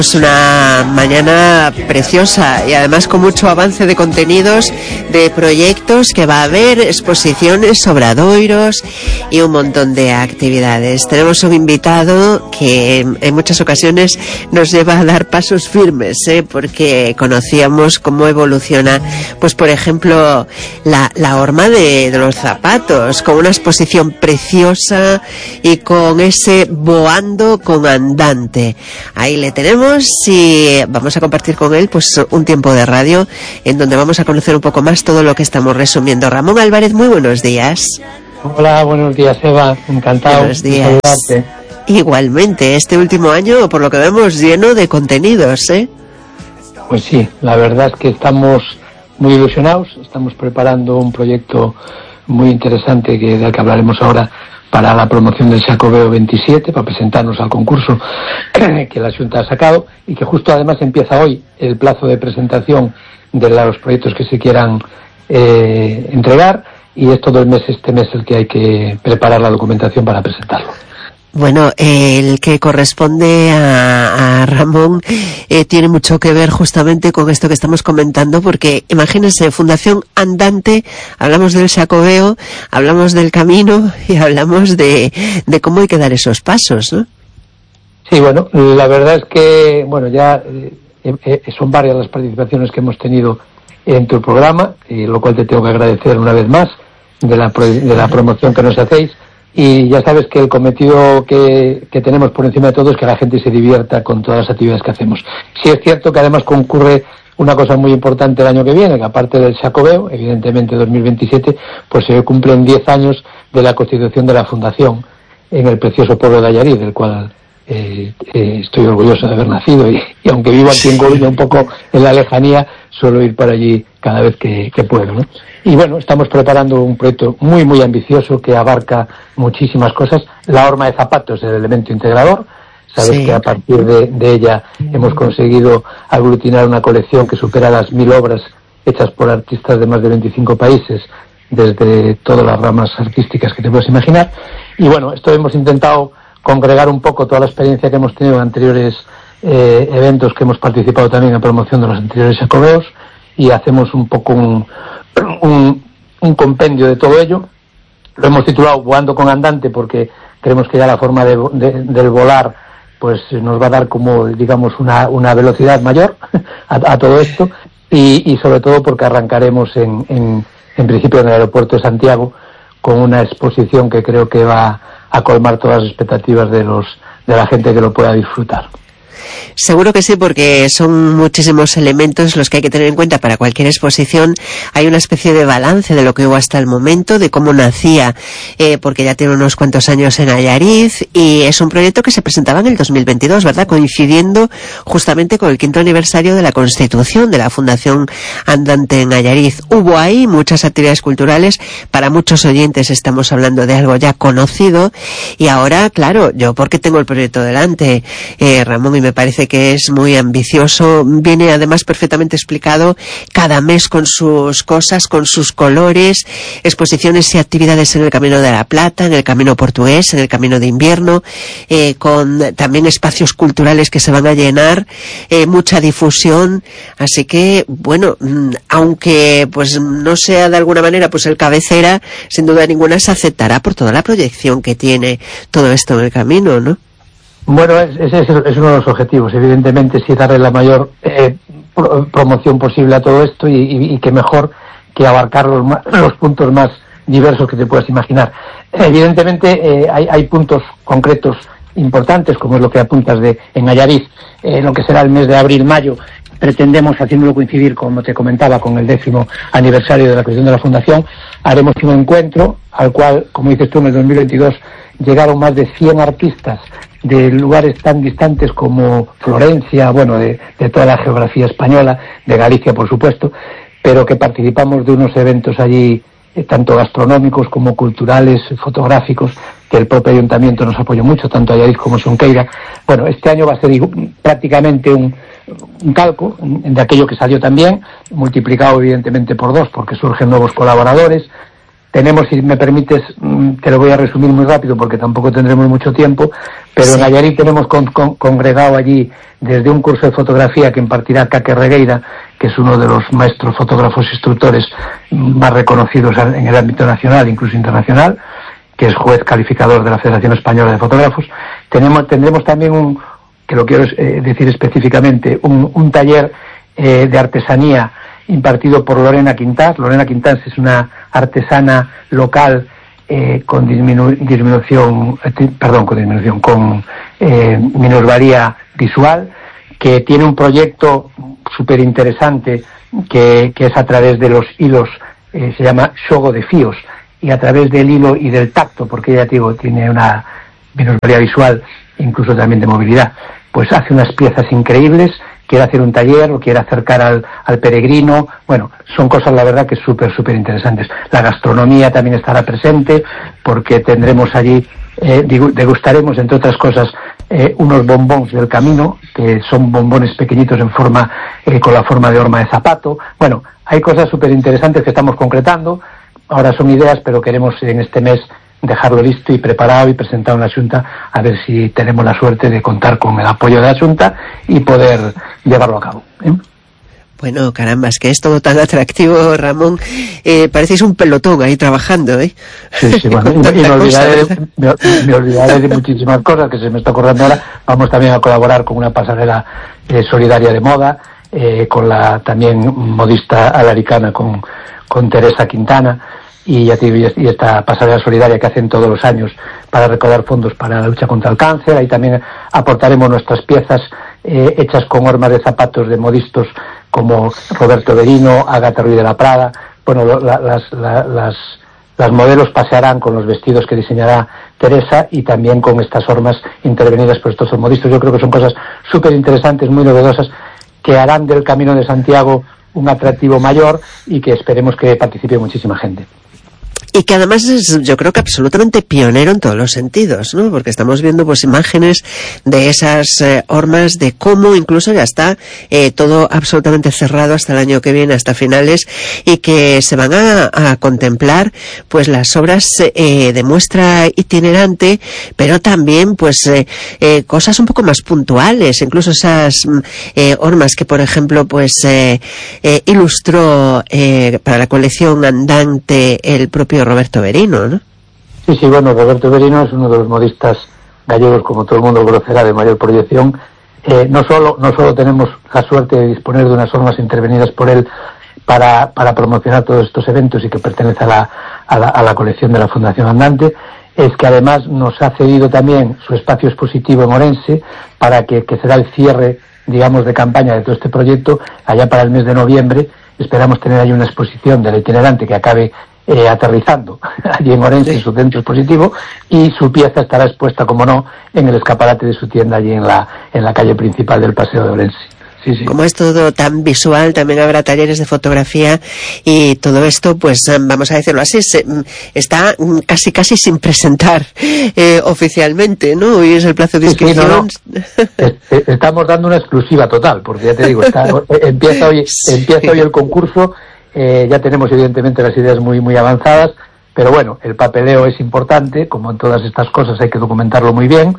Es una mañana preciosa y además con mucho avance de contenidos, de proyectos que va a haber, exposiciones, obradoiros y un montón de actividades. Tenemos un invitado que en muchas ocasiones nos lleva a dar pasos firmes, porque conocíamos cómo evoluciona, pues por ejemplo, la horma de los zapatos, con una exposición preciosa y con ese boando con andante. Ahí le tenemos. Y vamos a compartir con él pues un tiempo de radio en donde vamos a conocer un poco más todo lo que estamos resumiendo. Ramón Álvarez, muy buenos días. Hola, buenos días, Eva, encantado. Buenos días. De saludarte. Igualmente, este último año, por lo que vemos, lleno de contenidos, ¿eh? Pues sí, la verdad es que estamos muy ilusionados, estamos preparando un proyecto muy interesante del que hablaremos ahora, para la promoción del Xacobeo 27, para presentarnos al concurso que la Xunta ha sacado, y que justo además empieza hoy el plazo de presentación de los proyectos que se quieran entregar, y es todo este mes el que hay que preparar la documentación para presentarlo. Bueno, el que corresponde a Ramón tiene mucho que ver justamente con esto que estamos comentando, porque imagínense, Fundación Andante, hablamos del Xacobeo, hablamos del camino y hablamos de cómo hay que dar esos pasos, ¿no? Sí, bueno, la verdad es que, bueno, ya son varias las participaciones que hemos tenido en tu programa, lo cual te tengo que agradecer una vez más de la promoción que nos hacéis. Y ya sabes que el cometido que tenemos por encima de todo es que la gente se divierta con todas las actividades que hacemos. Sí es cierto que además concurre una cosa muy importante el año que viene, que aparte del Xacobeo, evidentemente 2027, pues se cumplen 10 años de la constitución de la Fundación en el precioso pueblo de Allariz, del cual estoy orgulloso de haber nacido, y aunque vivo aquí en Coruña, un poco en la lejanía, suelo ir para allí cada vez que puedo, ¿no? Y bueno, estamos preparando un proyecto muy, muy ambicioso que abarca muchísimas cosas. La horma de zapatos es el elemento integrador. Sabes que a partir de ella hemos conseguido aglutinar una colección que supera las 1000 obras hechas por artistas de más de 25 países, desde todas las ramas artísticas que te puedes imaginar. Y bueno, esto hemos intentado congregar un poco toda la experiencia que hemos tenido en anteriores eventos que hemos participado también en promoción de los anteriores Xacobeos, y hacemos un poco un compendio de todo ello. Lo hemos titulado Voando con Andante porque creemos que ya la forma del volar pues nos va a dar como, digamos, una velocidad mayor a todo esto, y sobre todo porque arrancaremos en principio en el aeropuerto de Santiago con una exposición que creo que va a colmar todas las expectativas de la gente que lo pueda disfrutar. Seguro que sí, porque son muchísimos elementos los que hay que tener en cuenta para cualquier exposición. Hay una especie de balance de lo que hubo hasta el momento, de cómo nacía, porque ya tiene unos cuantos años en Allariz, y es un proyecto que se presentaba en el 2022, ¿verdad? Coincidiendo justamente con el 5º aniversario de la constitución de la Fundación Andante en Allariz. Hubo ahí muchas actividades culturales, para muchos oyentes estamos hablando de algo ya conocido, y ahora, claro, yo porque tengo el proyecto delante, Ramón, y me parece que es muy ambicioso, viene además perfectamente explicado cada mes con sus cosas, con sus colores, exposiciones y actividades en el Camino de la Plata, en el Camino Portugués, en el Camino de Invierno, con también espacios culturales que se van a llenar, mucha difusión, así que bueno, aunque pues no sea de alguna manera pues el cabecera, sin duda ninguna se aceptará por toda la proyección que tiene todo esto en el camino, ¿no? Bueno, ese es uno de los objetivos, evidentemente, sí, darle la mayor promoción posible a todo esto, y que mejor que abarcar los puntos más diversos que te puedas imaginar. Evidentemente hay puntos concretos importantes, como es lo que apuntas en Allariz, lo que será el mes de abril-mayo. Pretendemos, haciéndolo coincidir, como te comentaba, con el 10º aniversario de la creación de la Fundación, haremos un encuentro al cual, como dices tú, en el 2022 llegaron más de 100 artistas de lugares tan distantes como Florencia, bueno, de toda la geografía española, de Galicia, por supuesto, pero que participamos de unos eventos allí, tanto gastronómicos como culturales, fotográficos, que el propio ayuntamiento nos apoyó mucho, tanto Allariz como Xunqueira. Bueno, este año va a ser prácticamente un calco de aquello que salió también, multiplicado evidentemente por 2, porque surgen nuevos colaboradores. Tenemos, si me permites, te lo voy a resumir muy rápido porque tampoco tendremos mucho tiempo, Pero sí. En Nayarit tenemos congregado allí desde un curso de fotografía que impartirá Caque Regueira, que es uno de los maestros fotógrafos instructores más reconocidos en el ámbito nacional, incluso internacional, que es juez calificador de la Federación Española de Fotógrafos. Tendremos también que lo quiero decir específicamente, un taller de artesanía impartido por Lorena Quintás. Lorena Quintás es una artesana local con minusvalía visual, que tiene un proyecto súper interesante que es a través de los hilos, se llama Xogo de Fíos, y a través del hilo y del tacto, porque ella, digo, tiene una minusvalía visual, incluso también de movilidad, pues hace unas piezas increíbles. Quiere hacer un taller, lo quiere acercar al peregrino. Bueno, son cosas, la verdad, que súper interesantes. La gastronomía también estará presente, porque tendremos allí, degustaremos, entre otras cosas, unos bombones del camino, que son bombones pequeñitos con la forma de horma de zapato. Bueno, hay cosas súper interesantes que estamos concretando. Ahora son ideas, pero queremos en este mes dejarlo listo y preparado y presentado en la Xunta, a ver si tenemos la suerte de contar con el apoyo de la Xunta y poder llevarlo a cabo. Bueno, caramba, es que es todo tan atractivo, Ramón. Parecéis un pelotón ahí trabajando, ¿eh? Sí, bueno, me olvidaré de muchísimas cosas que se me está acordando ahora. Vamos también a colaborar con una pasarela solidaria de moda, con la también modista alaricana, con Teresa Quintana, y esta pasarela solidaria que hacen todos los años para recaudar fondos para la lucha contra el cáncer. Ahí también aportaremos nuestras piezas hechas con hormas de zapatos de modistos como Roberto Berino, Ágata Ruiz de la Prada. Bueno, las modelos pasearán con los vestidos que diseñará Teresa y también con estas hormas intervenidas por estos modistos. Yo creo que son cosas súper interesantes, muy novedosas, que harán del Camino de Santiago un atractivo mayor y que esperemos que participe muchísima gente. Y que además es, yo creo que absolutamente pionero en todos los sentidos, ¿no? Porque estamos viendo pues imágenes de esas hormas, de cómo incluso ya está todo absolutamente cerrado hasta el año que viene, hasta finales, y que se van a contemplar pues las obras de muestra itinerante, pero también pues cosas un poco más puntuales, incluso esas hormas que por ejemplo pues ilustró para la colección andante el propio Roberto Berino, ¿no? Sí, bueno, Roberto Berino es uno de los modistas gallegos, como todo el mundo conocerá, de mayor proyección. No solo tenemos la suerte de disponer de unas hormas intervenidas por él para promocionar todos estos eventos y que pertenece a la colección de la Fundación Andante, es que además nos ha cedido también su espacio expositivo en Orense para que será el cierre, digamos, de campaña de todo este proyecto. Allá para el mes de noviembre esperamos tener ahí una exposición del itinerante que acabe aterrizando allí en Orense, sí, en su centro expositivo, y su pieza estará expuesta, como no, en el escaparate de su tienda allí en la calle principal del Paseo de Orense. Sí. Como es todo tan visual, también habrá talleres de fotografía y todo esto, pues vamos a decirlo así, está casi sin presentar oficialmente, ¿no? Hoy es el plazo de inscripción. Estamos dando una exclusiva total, porque ya te digo, empieza hoy el concurso. Ya tenemos evidentemente las ideas muy avanzadas, pero bueno, el papeleo es importante, como en todas estas cosas hay que documentarlo muy bien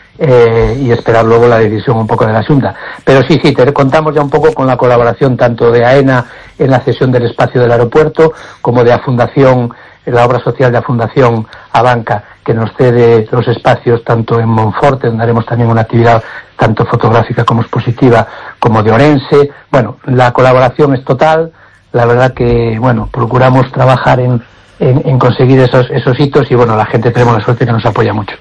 y esperar luego la decisión un poco de la Xunta. Pero sí, contamos ya un poco con la colaboración tanto de AENA en la cesión del espacio del aeropuerto, como de la Fundación, la obra social de la Fundación Abanca, que nos cede los espacios tanto en Monforte, donde haremos también una actividad tanto fotográfica como expositiva, como de Orense. Bueno, la colaboración es total. La verdad que, bueno, procuramos trabajar en conseguir esos hitos y, bueno, la gente tenemos la suerte que nos apoya mucho.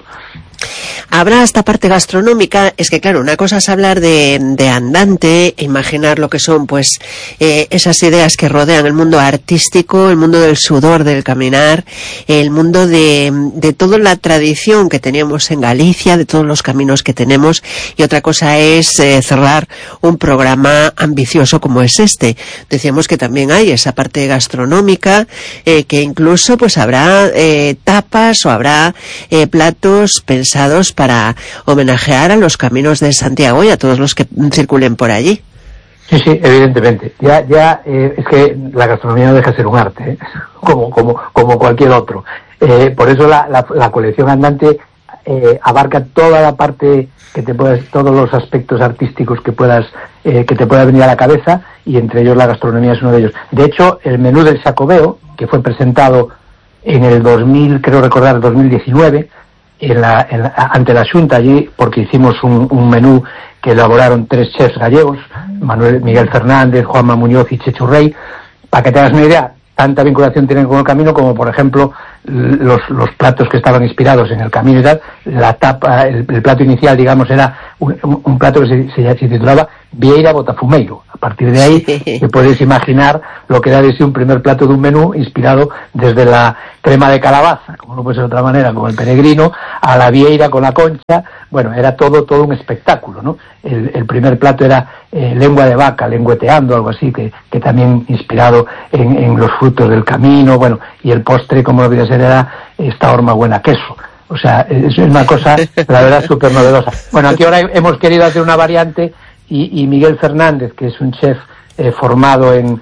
Habrá esta parte gastronómica. Es que claro, una cosa es hablar de Andante, imaginar lo que son pues esas ideas que rodean el mundo artístico, el mundo del sudor, del caminar, el mundo de toda la tradición que teníamos en Galicia, de todos los caminos que tenemos, y otra cosa es cerrar un programa ambicioso como es este. Decíamos que también hay esa parte gastronómica, que incluso pues habrá tapas o habrá platos pensados para homenajear a los caminos de Santiago y a todos los que circulen por allí. Sí, evidentemente. Ya es que la gastronomía no deja de ser un arte, como cualquier otro. Por eso la colección andante abarca toda la parte todos los aspectos artísticos que te pueda venir a la cabeza, y entre ellos la gastronomía es uno de ellos. De hecho, el menú del Xacobeo, que fue presentado en el 2019, ante la Xunta allí, porque hicimos un menú que elaboraron 3 chefs gallegos, Miguel Fernández, Juanma Muñoz y Chechu Rey. Para que te hagas una idea, tanta vinculación tienen con el camino como, por ejemplo, los platos que estaban inspirados en el camino y tal. La tapa, el plato inicial, digamos, era un plato que se titulaba Vieira Botafumeiro. A partir de ahí te puedes imaginar lo que era de sí un primer plato de un menú inspirado desde la crema de calabaza, como no puede ser de otra manera, como el peregrino, a la vieira con la concha. Bueno, era todo un espectáculo, ¿no? El primer plato era lengua de vaca, lengüeteando, algo así, que también inspirado en los frutos del camino. Bueno, y el postre, como no podía ser, era esta horma buena queso. O sea, es una cosa, la verdad, súper novedosa. Bueno, aquí ahora hemos querido hacer una variante, y Miguel Fernández, que es un chef formado en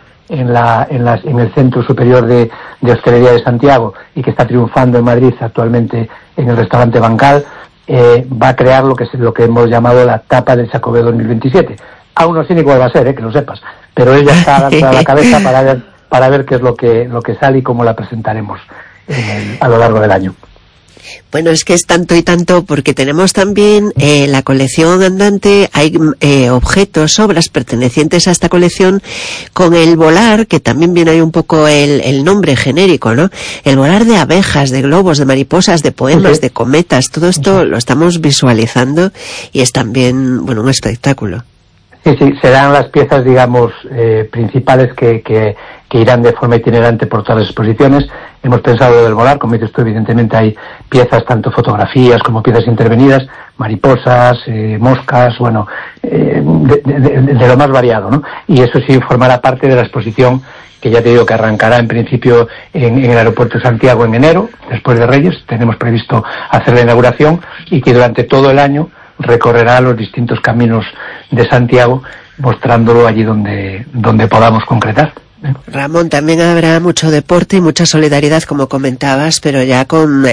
el Centro Superior de Hostelería de Santiago, y que está triunfando en Madrid actualmente en el restaurante Bancal, va a crear lo que hemos llamado la tapa del Xacobeo 2027. Aún no sé ni cuál va a ser, que lo sepas, pero él ya está dando a la cabeza para ver qué es lo que sale y cómo la presentaremos a lo largo del año. Bueno, es que es tanto y tanto, porque tenemos también la colección andante, hay objetos, obras pertenecientes a esta colección con el volar, que también viene ahí un poco el nombre genérico, ¿no? El volar de abejas, de globos, de mariposas, de poemas, de cometas, todo esto lo estamos visualizando y es también, bueno, un espectáculo. Sí, serán las piezas, digamos, principales que irán de forma itinerante por todas las exposiciones. Hemos pensado del volar, como dices tú, evidentemente hay piezas, tanto fotografías como piezas intervenidas, mariposas, moscas, bueno, de lo más variado, ¿no? Y eso sí formará parte de la exposición, que ya te digo que arrancará en principio en el aeropuerto de Santiago en enero, después de Reyes. Tenemos previsto hacer la inauguración, y que durante todo el año recorrerá los distintos caminos de Santiago, mostrándolo allí donde podamos concretar. Ramón, también habrá mucho deporte y mucha solidaridad, como comentabas, pero ya con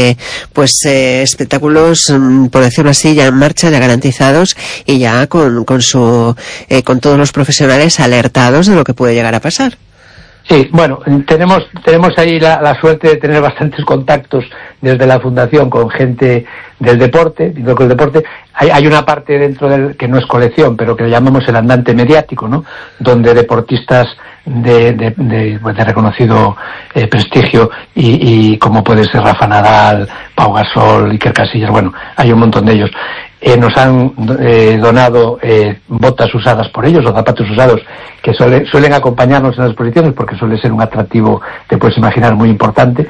espectáculos, por decirlo así, ya en marcha, ya garantizados, y ya con todos los profesionales alertados de lo que puede llegar a pasar. Sí, bueno, tenemos ahí la suerte de tener bastantes contactos desde la Fundación con gente del deporte, Hay una parte dentro que no es colección, pero que le llamamos el andante mediático, ¿no? Donde deportistas de reconocido prestigio, y como puede ser Rafa Nadal, Pau Gasol, Iker Casillas, bueno, hay un montón de ellos. Nos han donado botas usadas por ellos, o zapatos usados, que suelen acompañarnos en las exposiciones, porque suele ser un atractivo, te puedes imaginar, muy importante.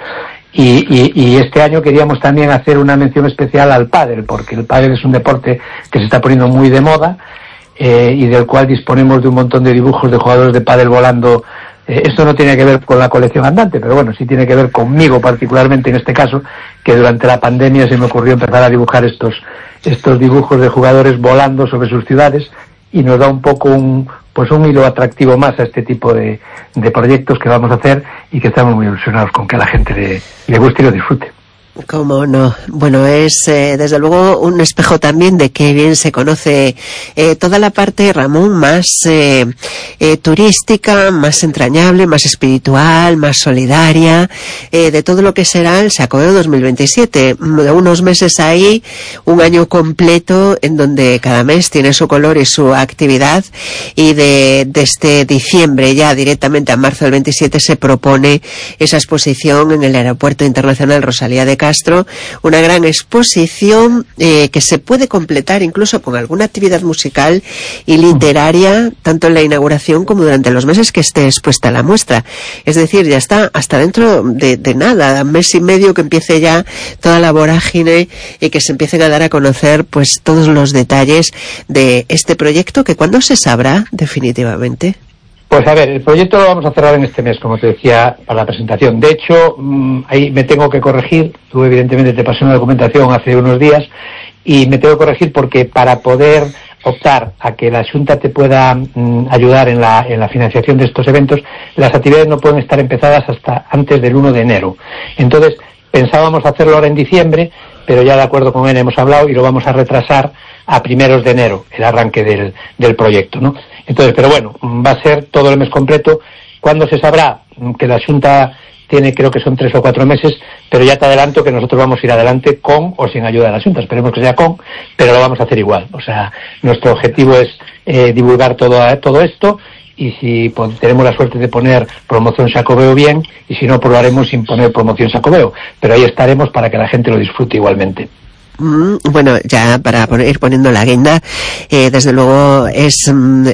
Y este año queríamos también hacer una mención especial al pádel, porque el pádel es un deporte que se está poniendo muy de moda, y del cual disponemos de un montón de dibujos de jugadores de pádel volando. Esto no tiene que ver con la colección andante, pero bueno, sí tiene que ver conmigo particularmente en este caso, que durante la pandemia se me ocurrió empezar a dibujar estos dibujos de jugadores volando sobre sus ciudades, y nos da un poco un hilo atractivo más a este tipo de proyectos que vamos a hacer, y que estamos muy ilusionados con que a la gente le guste y lo disfrute. ¿Cómo no? Bueno, es desde luego un espejo también de que bien se conoce toda la parte, Ramón, más turística, más entrañable, más espiritual, más solidaria, de todo lo que será el Xacobeo 2027. De unos meses ahí, un año completo en donde cada mes tiene su color y su actividad, y desde diciembre ya directamente a marzo del 27 se propone esa exposición en el Aeropuerto Internacional Rosalía de Castro, una gran exposición que se puede completar incluso con alguna actividad musical y literaria, tanto en la inauguración como durante los meses que esté expuesta la muestra. Es decir, ya está hasta dentro de nada, mes y medio, que empiece ya toda la vorágine y que se empiecen a dar a conocer pues todos los detalles de este proyecto, que ¿cuándo se sabrá definitivamente? Pues a ver, el proyecto lo vamos a cerrar en este mes, como te decía, para la presentación. De hecho, ahí me tengo que corregir. Tú evidentemente te pasé una documentación hace unos días, y me tengo que corregir porque para poder optar a que la Xunta te pueda ayudar en la financiación de estos eventos, las actividades no pueden estar empezadas hasta antes del 1 de enero. Entonces, pensábamos hacerlo ahora en diciembre, pero ya de acuerdo con él hemos hablado y lo vamos a retrasar a primeros de enero, el arranque del proyecto, ¿no? Entonces, pero bueno, va a ser todo el mes completo. ¿Cuándo se sabrá? Que la Xunta tiene, creo que son 3 o 4 meses, pero ya te adelanto que nosotros vamos a ir adelante con o sin ayuda de la Xunta. Esperemos que sea con, pero lo vamos a hacer igual. O sea, nuestro objetivo es divulgar todo esto, y si tenemos la suerte de poner promoción Xacobeo, bien, y si no, probaremos sin poner promoción Xacobeo. Pero ahí estaremos para que la gente lo disfrute igualmente. Bueno, ya para ir poniendo la agenda, desde luego es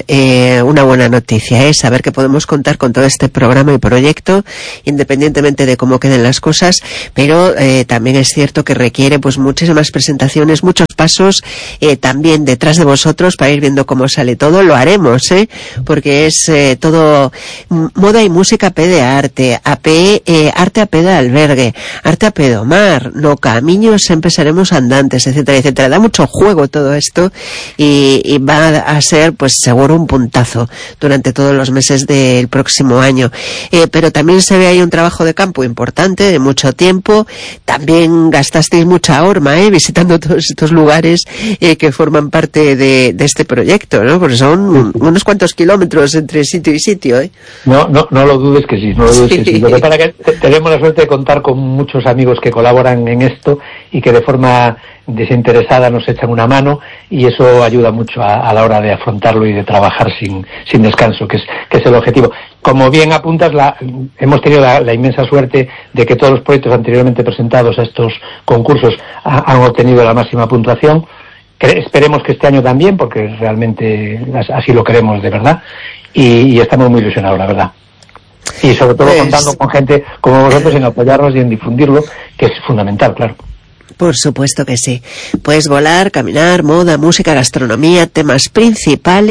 una buena noticia, saber que podemos contar con todo este programa y proyecto, independientemente de cómo queden las cosas, pero también es cierto que requiere pues muchísimas presentaciones, muchos pasos, también detrás de vosotros para ir viendo cómo sale todo. Lo haremos, porque es todo moda y música P de arte, arte a P de albergue, arte a P do mar, no camiños empezaremos a andar, etcétera, etcétera. Da mucho juego todo esto y va a ser, pues seguro, un puntazo durante todos los meses del próximo año. Pero también se ve ahí un trabajo de campo importante, de mucho tiempo. También gastasteis mucha horma, visitando todos estos lugares que forman parte de este proyecto, ¿no? Porque son unos cuantos kilómetros entre sitio y sitio, No lo dudes que sí, no lo dudes que sí. Lo que pasa es que tenemos la suerte de contar con muchos amigos que colaboran en esto y que de forma desinteresada nos echan una mano, y eso ayuda mucho a la hora de afrontarlo y de trabajar sin descanso, que es el objetivo. Como bien apuntas, hemos tenido la inmensa suerte de que todos los proyectos anteriormente presentados a estos concursos han obtenido la máxima puntuación. Esperemos que este año también, porque realmente así lo queremos de verdad, y estamos muy ilusionados, la verdad. Y sobre todo contando con gente como vosotros en apoyarnos y en difundirlo, que es fundamental, claro. Por supuesto que sí. Puedes volar, caminar, moda, música, gastronomía, temas principales.